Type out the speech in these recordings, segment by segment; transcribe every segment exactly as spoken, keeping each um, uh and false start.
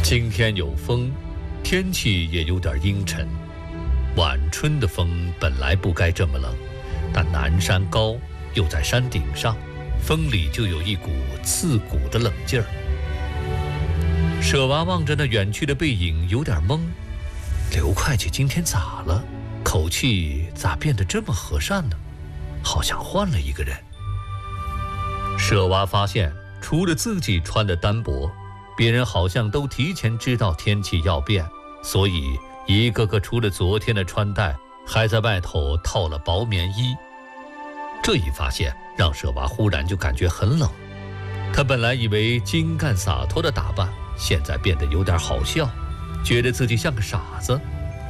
今天有风，天气也有点阴沉。晚春的风本来不该这么冷，但南山高，又在山顶上，风里就有一股刺骨的冷劲儿。舍娃望着那远去的背影，有点懵。刘会计今天咋了？口气咋变得这么和善呢？好像换了一个人。舍娃发现，除了自己穿的单薄，别人好像都提前知道天气要变，所以一个个除了昨天的穿戴，还在外头套了薄棉衣。这一发现让舍娃忽然就感觉很冷。她本来以为精干洒脱的打扮，现在变得有点好笑，觉得自己像个傻子。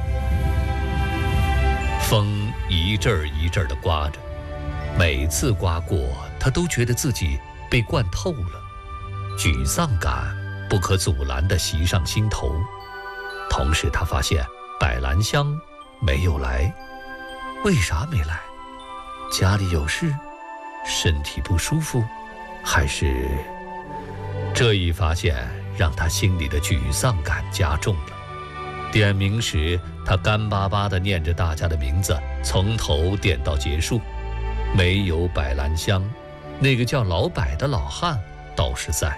风一阵儿一阵儿地刮着，每次刮过，她都觉得自己被灌透了，沮丧感不可阻拦地袭上心头。同时她发现百兰香没有来。为啥没来？家里有事？身体不舒服？还是……这一发现让她心里的沮丧感加重了。点名时，她干巴巴地念着大家的名字，从头点到结束。没有百兰香，那个叫老柏的老汉倒是在。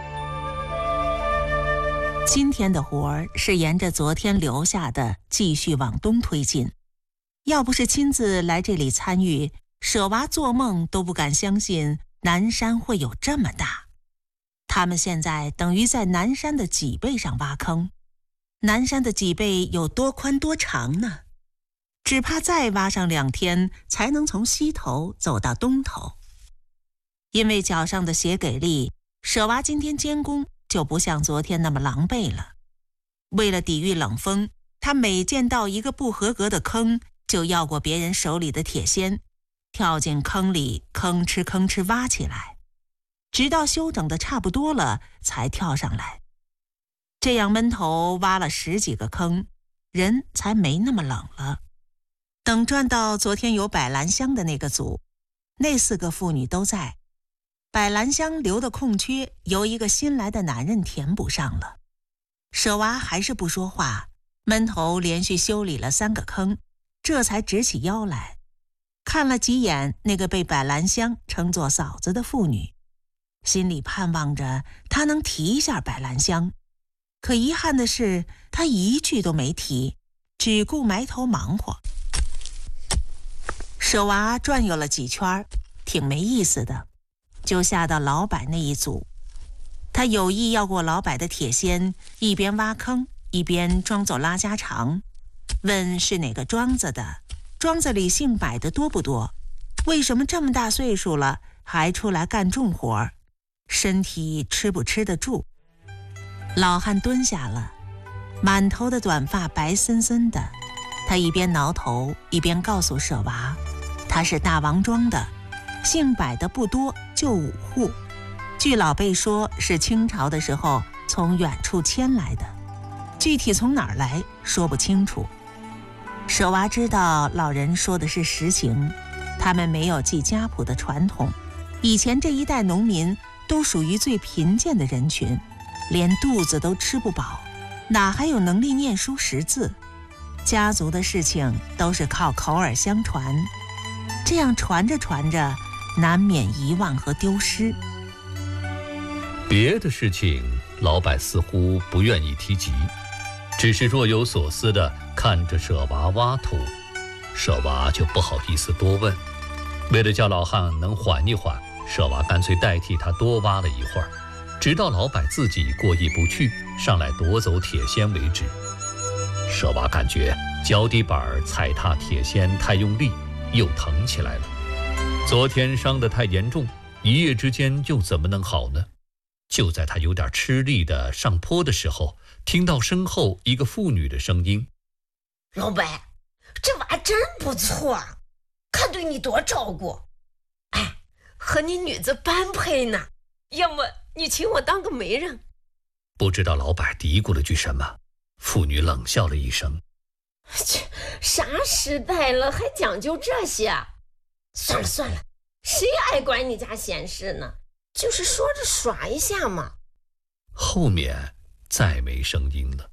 今天的活儿是沿着昨天留下的继续往东推进。要不是亲自来这里参与，舍娃做梦都不敢相信南山会有这么大。他们现在等于在南山的脊背上挖坑。南山的脊背有多宽多长呢？只怕再挖上两天才能从西头走到东头。因为脚上的鞋给力，舍娃今天监工就不像昨天那么狼狈了。为了抵御冷风，他每见到一个不合格的坑，就要过别人手里的铁锨，跳进坑里吭哧吭哧挖起来，直到修整的差不多了才跳上来。这样闷头挖了十几个坑，人才没那么冷了。等转到昨天有百兰香的那个组，那四个妇女都在。百兰香留的空缺由一个新来的男人填补上了。舍娃还是不说话，闷头连续修理了三个坑，这才直起腰来，看了几眼那个被百兰香称作嫂子的妇女，心里盼望着她能提一下百兰香。可遗憾的是，她一句都没提，只顾埋头忙活。舍娃转悠了几圈，挺没意思的，就下到老柏那一组。他有意要过老柏的铁锨，一边挖坑一边装作拉家常，问是哪个庄子的，庄子里姓柏的多不多，为什么这么大岁数了还出来干重活，身体吃不吃得住。老汉蹲下了，满头的短发白森森的，他一边挠头一边告诉舍娃，他是大王庄的，姓柏的不多，就五户。据老辈说是清朝的时候从远处迁来的，具体从哪儿来说不清楚。舍娃知道老人说的是实情，他们没有记家谱的传统，以前这一代农民都属于最贫贱的人群，连肚子都吃不饱，哪还有能力念书识字？家族的事情都是靠口耳相传，这样传着传着，难免遗忘和丢失。 别的事情老柏似乎不愿意提及，只是若有所思地看着舍娃挖土。舍娃就不好意思多问，为了叫老汉能缓一缓，舍娃干脆代替他多挖了一会儿，直到老柏自己过意不去上来夺走铁锨为止。舍娃感觉脚底板踩踏铁锨太用力，又疼起来了。昨天伤得太严重，一夜之间又怎么能好呢？就在他有点吃力的上坡的时候，听到身后一个妇女的声音： 老柏，这娃真不错，看对你多照顾，哎，和你女子般配呢，要么你请我当个媒人。 不知道老柏嘀咕了句什么，妇女冷笑了一声： 切，啥时代了还讲究这些？算了算了，谁爱管你家闲事呢？就是说着耍一下嘛。 后面再没声音了。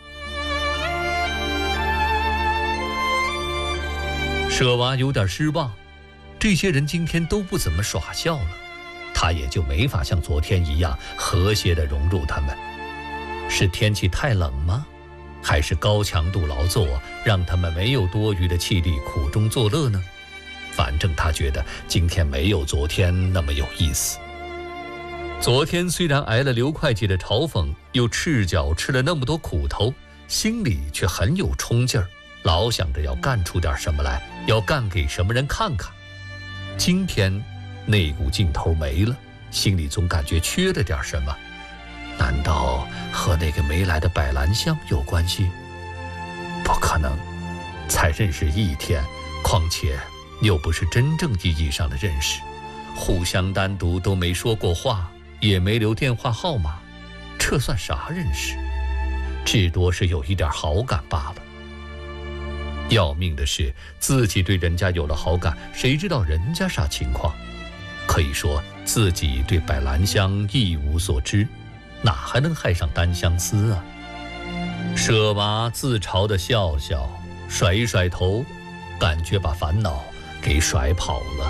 舍娃有点失望，这些人今天都不怎么耍笑了，他也就没法像昨天一样和谐地融入他们。是天气太冷吗？还是高强度劳作让他们没有多余的气力苦中作乐呢？反正他觉得今天没有昨天那么有意思。昨天虽然挨了刘会计的嘲讽，又赤脚吃了那么多苦头，心里却很有冲劲儿，老想着要干出点什么来，要干给什么人看看。今天那股劲头没了，心里总感觉缺了点什么。难道和那个没来的百兰香有关系？不可能，才认识一天，况且又不是真正意义上的认识，互相单独都没说过话，也没留电话号码，这算啥认识？至多是有一点好感罢了。要命的是，自己对人家有了好感，谁知道人家啥情况？可以说自己对百兰香一无所知，哪还能害上单相思啊？舍娃自嘲地笑笑，甩一甩头，感觉把烦恼给甩跑了。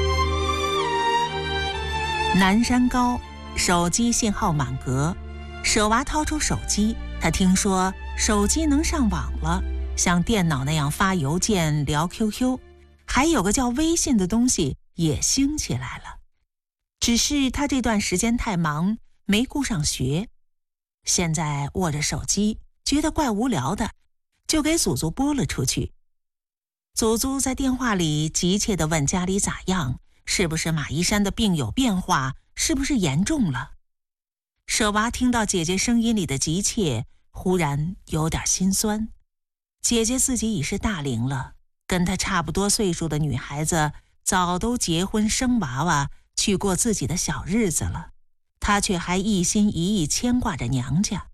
南山高，手机信号满格。舍娃掏出手机，他听说手机能上网了，像电脑那样发邮件、聊 Q Q， 还有个叫微信的东西也兴起来了。只是他这段时间太忙，没顾上学。现在握着手机，觉得怪无聊的，就给祖祖拨了出去。祖祖在电话里急切地问家里咋样，是不是马一山的病有变化，是不是严重了。舍娃听到姐姐声音里的急切，忽然有点心酸。姐姐自己已是大龄了，跟她差不多岁数的女孩子早都结婚生娃娃，去过自己的小日子了，她却还一心一意牵挂着娘家。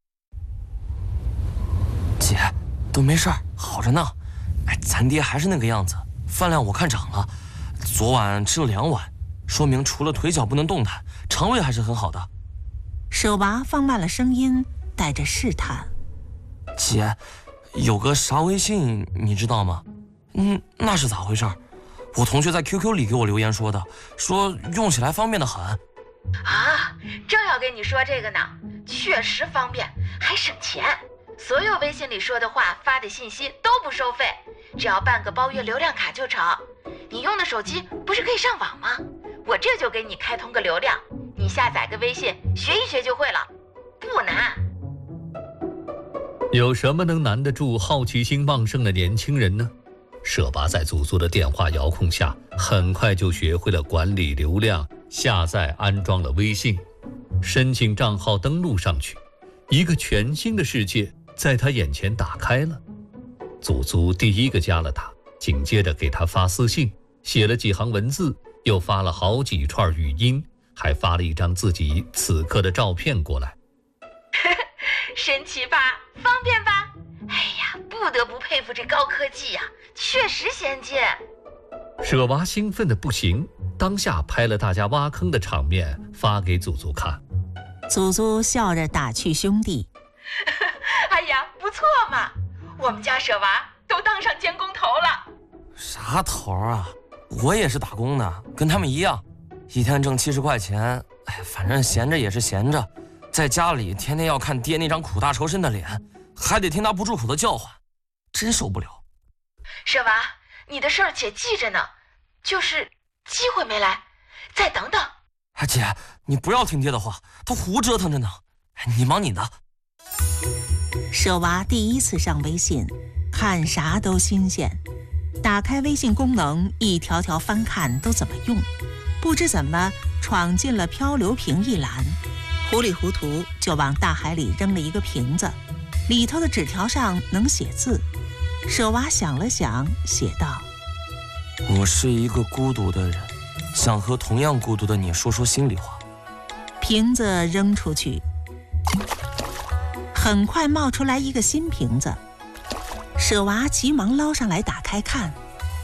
姐，都没事儿，好着呢。哎，咱爹还是那个样子，饭量我看涨了，昨晚吃了两碗，说明除了腿脚不能动弹，肠胃还是很好的。 舍娃放慢了声音，带着试探： 姐，有个啥微信你知道吗？嗯，那是咋回事？我同学在 Q Q 里给我留言说的，说用起来方便得很。 啊，正要跟你说这个呢，确实方便，还省钱。所有微信里说的话、发的信息都不收费，只要办个包月流量卡就成。你用的手机不是可以上网吗？我这就给你开通个流量，你下载个微信，学一学就会了，不难。 有什么能难得住好奇心旺盛的年轻人呢？舍娃在祖祖的电话遥控下，很快就学会了管理流量，下载安装了微信，申请账号登录上去，一个全新的世界在他眼前打开了。祖祖第一个加了他，紧接着给他发私信，写了几行文字，又发了好几串语音，还发了一张自己此刻的照片过来。 神奇吧，方便吧？哎呀，不得不佩服这高科技呀、啊，确实先进。 舍娃兴奋的不行，当下拍了大家挖坑的场面发给祖祖看。 祖祖笑着打趣兄弟： 哎呀，不错嘛，我们家舍娃都当上监工头了。 啥头啊？我也是打工的，跟他们一样，一天挣七十块钱。哎，反正闲着也是闲着，在家里天天要看爹那张苦大仇深的脸，还得听他不住口的叫唤，真受不了。 舍娃，你的事儿姐记着呢，就是机会没来，再等等。 啊，姐，你不要听爹的话，他胡折腾着呢。你忙你的。 舍娃第一次上微信，看啥都新鲜，打开微信功能，一条条翻看都怎么用，不知怎么闯进了漂流瓶一栏，糊里糊涂就往大海里扔了一个瓶子，里头的纸条上能写字。舍娃想了想，写道： 我是一个孤独的人，想和同样孤独的你说说心里话。 瓶子扔出去，很快冒出来一个新瓶子。舍娃急忙捞上来打开看，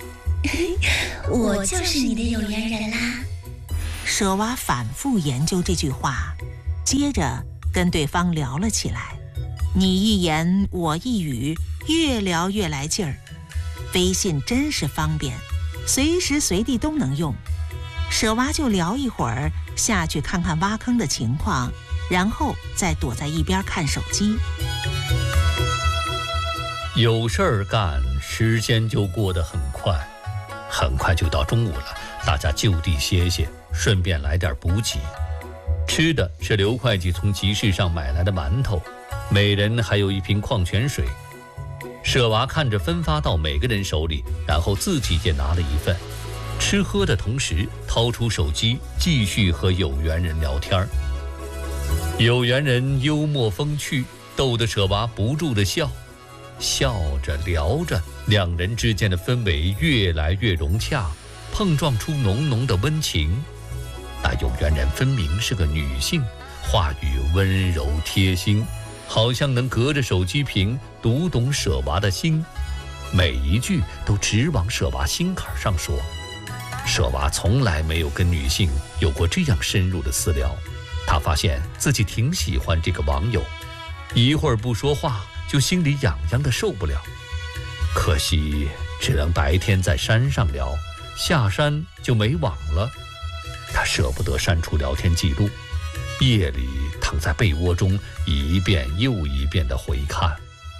我就是你的有缘人啦。 舍娃反复研究这句话，接着跟对方聊了起来，你一言我一语，越聊越来劲儿。微信真是方便，随时随地都能用。舍娃就聊一会儿，下去看看挖坑的情况，然后再躲在一边看手机。 有事儿干，时间就过得很快，很快就到中午了，大家就地歇歇，顺便来点补给。吃的是刘会计从集市上买来的馒头，每人还有一瓶矿泉水。舍娃看着分发到每个人手里，然后自己也拿了一份。吃喝的同时，掏出手机继续和有缘人聊天。有缘人幽默风趣，逗得舍娃不住的笑。笑着聊着，两人之间的氛围越来越融洽，碰撞出浓浓的温情。那有缘人分明是个女性，话语温柔贴心，好像能隔着手机屏读懂舍娃的心，每一句都直往舍娃心坎上说。舍娃从来没有跟女性有过这样深入的私聊，她发现自己挺喜欢这个网友，一会儿不说话就心里痒痒的受不了。可惜只能白天在山上聊，下山就没网了。她舍不得删除聊天记录，夜里躺在被窝中一遍又一遍地回看。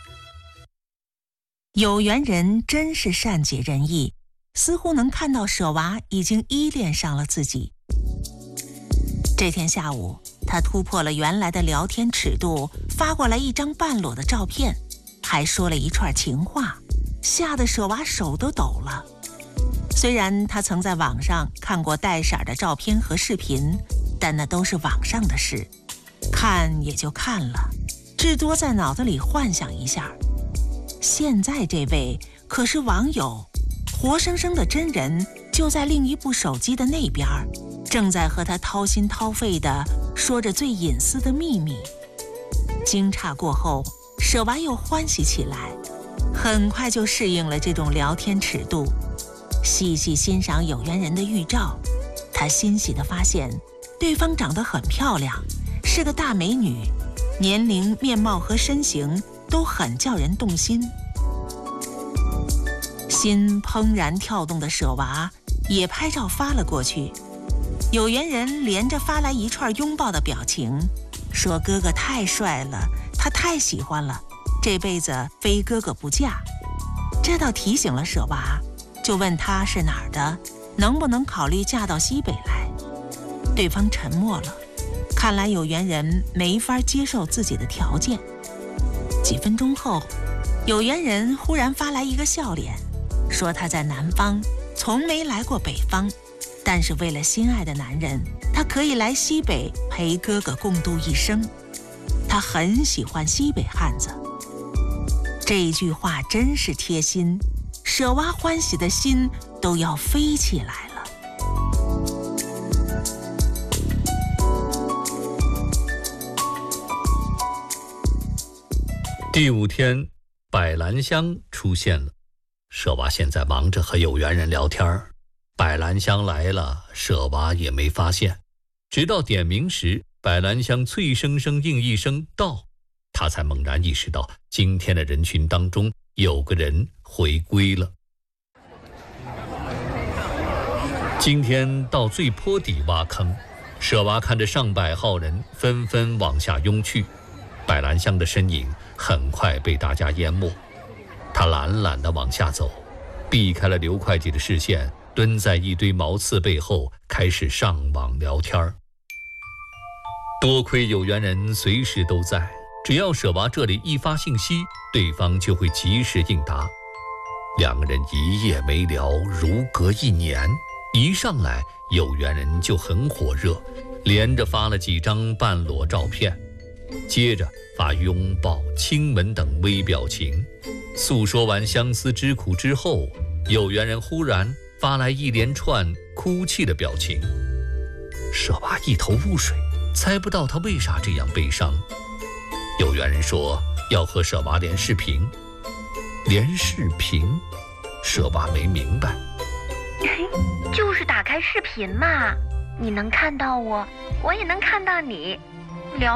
有缘人真是善解人意，似乎能看到舍娃已经依恋上了自己。这天下午，他突破了原来的聊天尺度，发过来一张半裸的照片，还说了一串情话，吓得舍娃手都抖了。虽然他曾在网上看过带色的照片和视频，但那都是网上的事，看也就看了，至多在脑子里幻想一下。现在这位可是网友，活生生的真人就在另一部手机的那边，正在和他掏心掏肺地说着最隐私的秘密。惊诧过后，舍娃又欢喜起来，很快就适应了这种聊天尺度。细细欣赏有缘人的预照，他欣喜地发现对方长得很漂亮，是个大美女，年龄、面貌和身形都很叫人动心。心怦然跳动的舍娃也拍照发了过去，有缘人连着发来一串拥抱的表情，说哥哥太帅了，他太喜欢了，这辈子非哥哥不嫁。这倒提醒了舍娃，就问他是哪儿的，能不能考虑嫁到西北来。对方沉默了，看来有缘人没法接受自己的条件。几分钟后，有缘人忽然发来一个笑脸，说他在南方从没来过北方，但是为了心爱的男人，他可以来西北陪哥哥共度一生。他很喜欢西北汉子。这一句话真是贴心，舍娃欢喜的心都要飞起来了。 第五天，百兰香出现了。舍娃现在忙着和有缘人聊天，百兰香来了，舍娃也没发现，直到点名时，百兰香脆生生应一声到，他才猛然意识到今天的人群当中有个人回归了。今天到最坡底挖坑，舍娃看着上百号人纷纷往下拥去，百兰香的身影很快被大家淹没。他懒懒地往下走，避开了刘会计的视线，蹲在一堆毛刺背后，开始上网聊天。多亏有缘人随时都在，只要舍娃这里一发信息，对方就会及时应答。两个人一夜没聊，如隔一年。一上来，有缘人就很火热，连着发了几张半裸照片，接着发拥抱、亲吻等微表情。诉说完相思之苦之后，有缘人忽然发来一连串哭泣的表情。舍娃一头雾水，猜不到他为啥这样悲伤。有缘人说要和舍娃连视频。连视频？舍娃没明白。 就是打开视频嘛，你能看到我，我也能看到你，